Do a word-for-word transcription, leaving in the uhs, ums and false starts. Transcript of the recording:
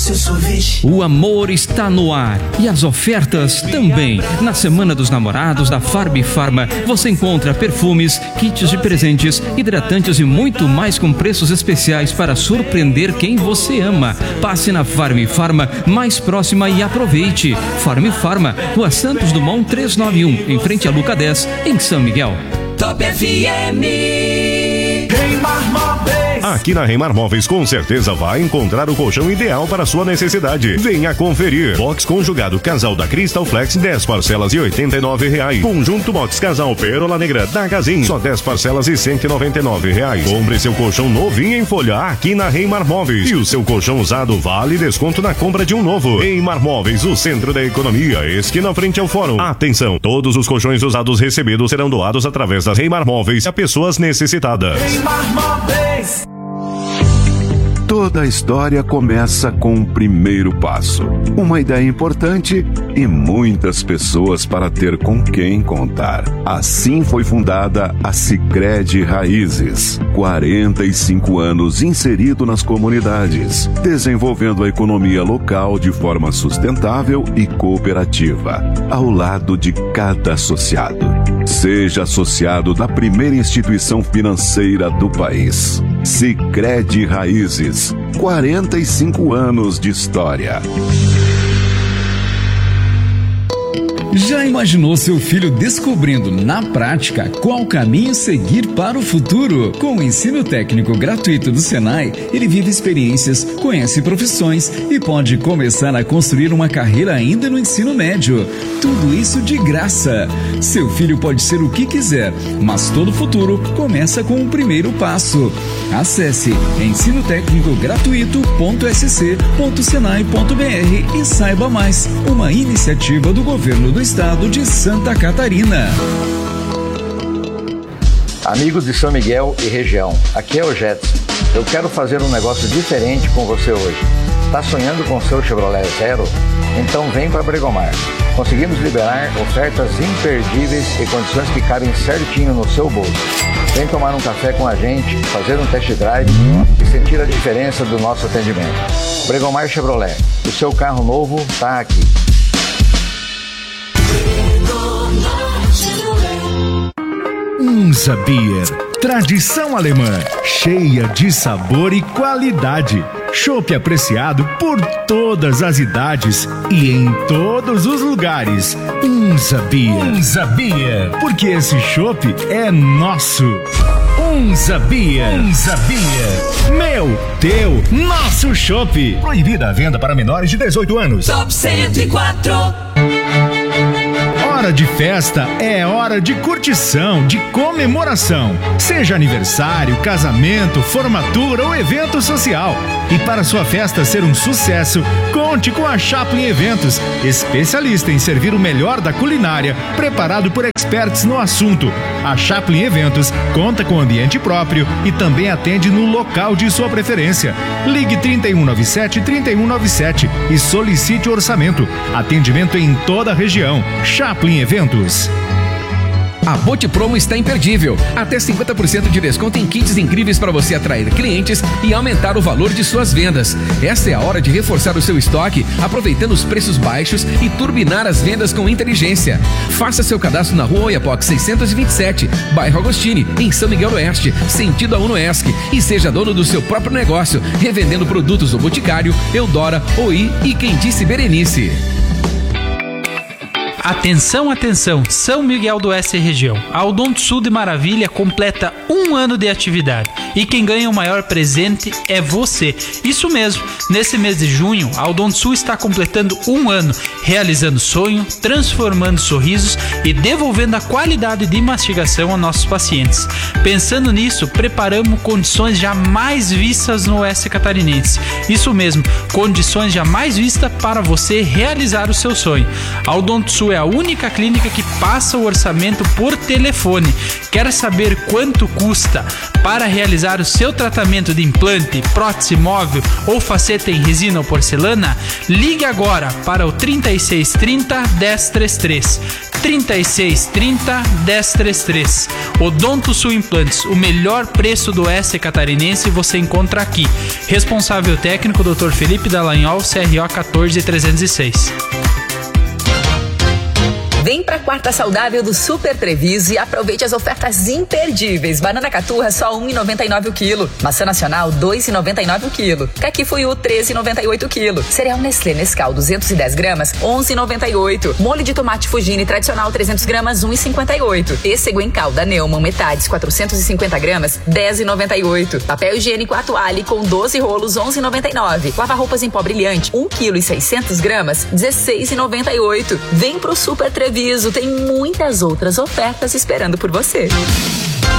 Fácil Sorvete. O amor está no ar e as ofertas também. Na Semana dos Namorados da Farm Farma, você encontra perfumes, kits de presentes, hidratantes e muito mais com preços especiais para surpreender quem você ama. Passe na Farm Farma mais próxima e aproveite. Farm Farma, Rua Santos Dumont trezentos e noventa e um, em frente a Luca dez, em São Miguel. Top F M. Reimar Móveis. Aqui na Reimar Móveis com certeza vai encontrar o colchão ideal para a sua necessidade. Venha conferir. Box conjugado casal da Crystal Flex, dez parcelas e oitenta e nove reais. Conjunto box casal Pérola Negra da Gazin, só dez parcelas e cento e noventa e nove reais. Compre seu colchão novinho em folha aqui na Reimar Móveis. E o seu colchão usado vale desconto na compra de um novo. Reimar Móveis, o centro da economia, esquina frente ao fórum. Atenção, todos os colchões usados recebidos serão doados através das Reimar Móveis a pessoas necessitadas. Reimar Móveis. Toda a história começa com um primeiro passo, uma ideia importante e muitas pessoas para ter com quem contar. Assim foi fundada a Sicredi Raízes. quarenta e cinco anos inserido nas comunidades, desenvolvendo a economia local de forma sustentável e cooperativa, ao lado de cada associado. Seja associado da primeira instituição financeira do país. Sicredi Raízes, quarenta e cinco anos de história. Já imaginou seu filho descobrindo na prática qual caminho seguir para o futuro? Com o ensino técnico gratuito do Senai, ele vive experiências, conhece profissões e pode começar a construir uma carreira ainda no ensino médio. Tudo isso de graça. Seu filho pode ser o que quiser, mas todo futuro começa com o primeiro passo. Acesse ensino técnico gratuito ponto s c ponto senai ponto b r e saiba mais. Uma iniciativa do governo do estado de Santa Catarina. Amigos de São Miguel e região, aqui é o Jetson. Eu quero fazer um negócio diferente com você hoje. Está sonhando com seu Chevrolet Zero? Então vem para Bregomar. Conseguimos liberar ofertas imperdíveis e condições que cabem certinho no seu bolso. Vem tomar um café com a gente, fazer um test drive e sentir a diferença do nosso atendimento. Bregomar Chevrolet, o seu carro novo está aqui. Unsa Bier, tradição alemã, cheia de sabor e qualidade. Chopp apreciado por todas as idades e em todos os lugares. Unsa Bier. Unsa Bier, porque esse chopp é nosso. Unsa Bier. Unsa Bier. Meu, teu, nosso chopp. Proibida a venda para menores de dezoito anos. Top cento e quatro. Hora de festa é hora de curtição, de comemoração. Seja aniversário, casamento, formatura ou evento social. E para sua festa ser um sucesso, conte com a Chaplin Eventos, especialista em servir o melhor da culinária, preparado por experts no assunto. A Chaplin Eventos conta com ambiente próprio e também atende no local de sua preferência. Ligue trinta e um noventa e sete, trinta e um noventa e sete e solicite orçamento. Atendimento em toda a região. Chaplin Eventos. A Bote Promo está imperdível. Até cinquenta por cento de desconto em kits incríveis para você atrair clientes e aumentar o valor de suas vendas. Essa é a hora de reforçar o seu estoque, aproveitando os preços baixos e turbinar as vendas com inteligência. Faça seu cadastro na Rua Oiapoque seiscentos e vinte e sete, bairro Agostini, em São Miguel do Oeste, sentido a Unoesc, e seja dono do seu próprio negócio, revendendo produtos do Boticário, Eudora, O I e Quem Disse Berenice. Atenção, atenção, São Miguel do Oeste e região. A Odonto de Maravilha completa um ano de atividade e quem ganha o maior presente é você. Isso mesmo, nesse mês de junho, a Odonto está completando um ano, realizando sonho, transformando sorrisos e devolvendo a qualidade de mastigação a nossos pacientes. Pensando nisso, preparamos condições jamais vistas no Oeste Catarinense. Isso mesmo, condições jamais vistas para você realizar o seu sonho. A Odonto é é a única clínica que passa o orçamento por telefone. Quer saber quanto custa para realizar o seu tratamento de implante, prótese móvel ou faceta em resina ou porcelana? Ligue agora para o trinta e seis trinta, dez trinta e três. trinta e seis trinta, dez trinta e três. Odonto Sul Implantes, o melhor preço do oeste catarinense você encontra aqui. Responsável técnico doutor Felipe Dallagnol, C R O um quatro três zero seis. Vem pra quarta saudável do Super Treviso e aproveite as ofertas imperdíveis. Banana caturra só um real e noventa e nove o quilo. Maçã nacional dois reais e noventa e nove o quilo. Caqui fuiu treze reais e noventa e oito o quilo. Cereal Nestlé Nescau duzentos e dez gramas onze reais e noventa e oito. Molho de tomate Fugini tradicional trezentos gramas um real e cinquenta e oito. Pêssego em calda Neumann metades quatrocentos e cinquenta gramas dez reais e noventa e oito. Papel higiênico Atuale com doze rolos onze reais e noventa e nove. Lava roupas em pó brilhante um quilo e seiscentas gramas dezesseis reais e noventa e oito. Vem pro Super Treviso, tem muitas outras ofertas esperando por você.